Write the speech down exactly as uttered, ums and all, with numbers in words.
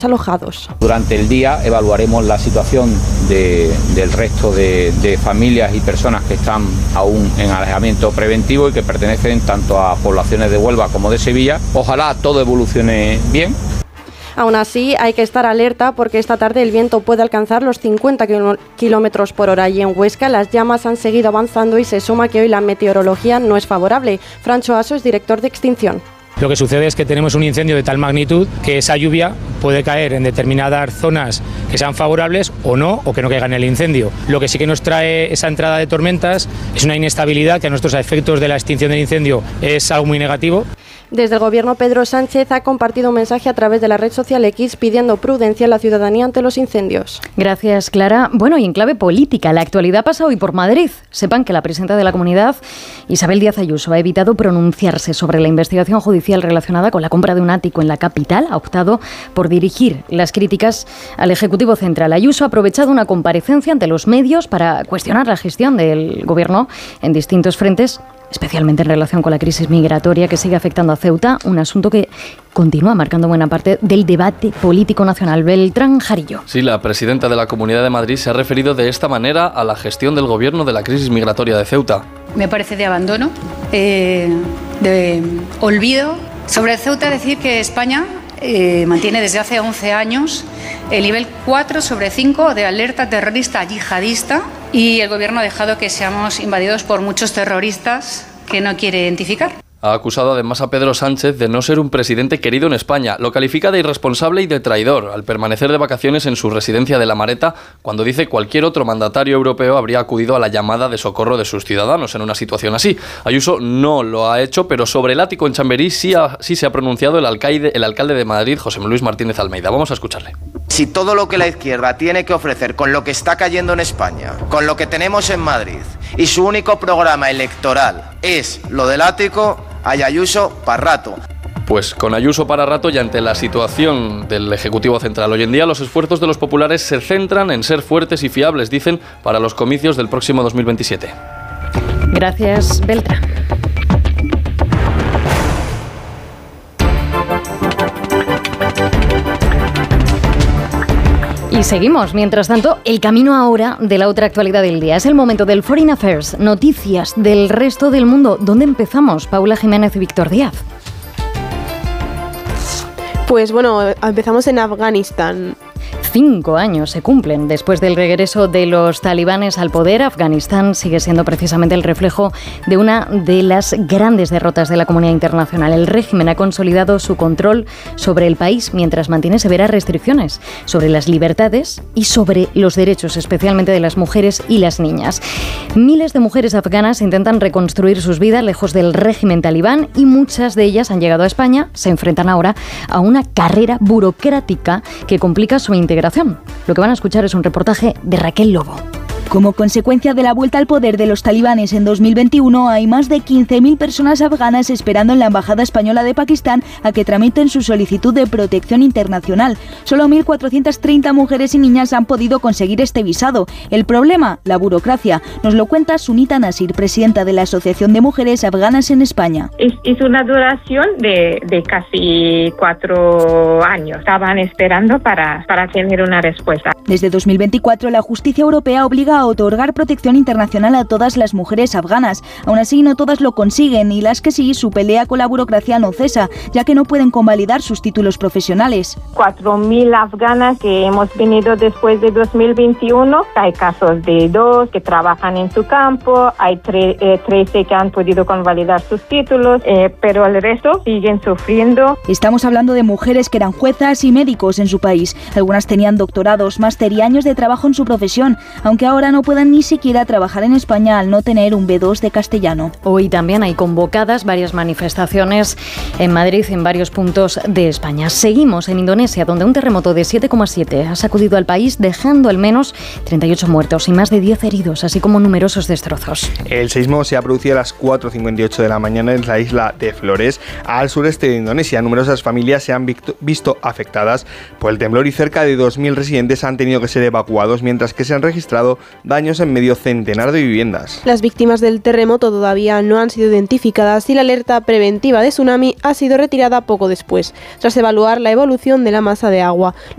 alojados. Durante el día evaluaremos la situación de, del resto de, de familias y personas que están aún en alejamiento preventivo y que pertenecen tanto a poblaciones de Huelva como de Sevilla. Ojalá todo evolucione bien. Aún así, hay que estar alerta porque esta tarde el viento puede alcanzar los cincuenta kilómetros por hora y en Huesca las llamas han seguido avanzando y se suma que hoy la meteorología no es favorable. Francho Aso es director de extinción. Lo que sucede es que tenemos un incendio de tal magnitud que esa lluvia puede caer en determinadas zonas que sean favorables o no, o que no caiga en el incendio. Lo que sí que nos trae esa entrada de tormentas es una inestabilidad que a nuestros efectos de la extinción del incendio es algo muy negativo. Desde el Gobierno, Pedro Sánchez ha compartido un mensaje a través de la red social X pidiendo prudencia a la ciudadanía ante los incendios. Gracias, Clara. Bueno, y en clave política, la actualidad pasa hoy por Madrid. Sepan que la presidenta de la Comunidad, Isabel Díaz Ayuso, ha evitado pronunciarse sobre la investigación judicial relacionada con la compra de un ático en la capital. Ha optado por dirigir las críticas al Ejecutivo Central. Ayuso ha aprovechado una comparecencia ante los medios para cuestionar la gestión del Gobierno en distintos frentes, especialmente en relación con la crisis migratoria que sigue afectando a Ceuta, un asunto que continúa marcando buena parte del debate político nacional. Beltrán Jarillo. Sí, la presidenta de la Comunidad de Madrid se ha referido de esta manera a la gestión del Gobierno de la crisis migratoria de Ceuta. Me parece de abandono, eh, de olvido. Sobre Ceuta, decir que España eh, mantiene desde hace once años el nivel cuatro sobre cinco de alerta terrorista yihadista y el Gobierno ha dejado que seamos invadidos por muchos terroristas que no quiere identificar. Ha acusado además a Pedro Sánchez de no ser un presidente querido en España. Lo califica de irresponsable y de traidor al permanecer de vacaciones en su residencia de La Mareta, cuando dice cualquier otro mandatario europeo habría acudido a la llamada de socorro de sus ciudadanos en una situación así. Ayuso no lo ha hecho, pero sobre el ático en Chamberí sí, ha, sí se ha pronunciado el alcalde, el alcalde de Madrid, José Luis Martínez Almeida. Vamos a escucharle. Si todo lo que la izquierda tiene que ofrecer con lo que está cayendo en España, con lo que tenemos en Madrid, y su único programa electoral es lo del ático, hay Ayuso para rato. Pues con Ayuso para rato y ante la situación del Ejecutivo Central. Hoy en día los esfuerzos de los populares se centran en ser fuertes y fiables, dicen, para los comicios del próximo dos mil veintisiete. Gracias, Beltrán. Y seguimos. Mientras tanto, el camino ahora de la otra actualidad del día. Es el momento del Foreign Affairs, noticias del resto del mundo. ¿Dónde empezamos? Paula Jiménez y Víctor Díaz. Pues bueno, empezamos en Afganistán. Cinco años se cumplen después del regreso de los talibanes al poder. Afganistán sigue siendo precisamente el reflejo de una de las grandes derrotas de la comunidad internacional. El régimen ha consolidado su control sobre el país mientras mantiene severas restricciones sobre las libertades y sobre los derechos, especialmente de las mujeres y las niñas. Miles de mujeres afganas intentan reconstruir sus vidas lejos del régimen talibán y muchas de ellas han llegado a España. Se enfrentan ahora a una carrera burocrática que complica su integración. Lo que van a escuchar es un reportaje de Raquel Lobo. Como consecuencia de la vuelta al poder de los talibanes en dos mil veintiuno, hay más de quince mil personas afganas esperando en la Embajada Española de Pakistán a que tramiten su solicitud de protección internacional. Solo mil cuatrocientas treinta mujeres y niñas han podido conseguir este visado. El problema, la burocracia. Nos lo cuenta Sunita Nasir, presidenta de la Asociación de Mujeres Afganas en España. Es, es una duración de, de casi cuatro años. Estaban esperando para, para tener una respuesta. Desde dos mil veinticuatro, la justicia europea obliga a otorgar protección internacional a todas las mujeres afganas. Aún así, no todas lo consiguen y las que sí, su pelea con la burocracia no cesa, ya que no pueden convalidar sus títulos profesionales. Cuatro mil afganas que hemos venido después de dos mil veintiuno. Hay casos de dos que trabajan en su campo, hay tre- eh, trece que han podido convalidar sus títulos, eh, pero el resto siguen sufriendo. Estamos hablando de mujeres que eran juezas y médicos en su país. Algunas tenían doctorados, máster y años de trabajo en su profesión, aunque ahora no puedan ni siquiera trabajar en España al no tener un B dos de castellano. Hoy también hay convocadas varias manifestaciones en Madrid y en varios puntos de España. Seguimos en Indonesia, donde un terremoto de siete coma siete ha sacudido al país, dejando al menos treinta y ocho muertos y más de diez heridos, así como numerosos destrozos. El sismo se ha producido a las cuatro cincuenta y ocho de la mañana en la isla de Flores, al sureste de Indonesia. Numerosas familias se han visto afectadas por el temblor y cerca de dos mil residentes han tenido que ser evacuados, mientras que se han registrado daños en medio centenar de viviendas. Las víctimas del terremoto todavía no han sido identificadas y la alerta preventiva de tsunami ha sido retirada poco después, tras evaluar la evolución de la masa de agua.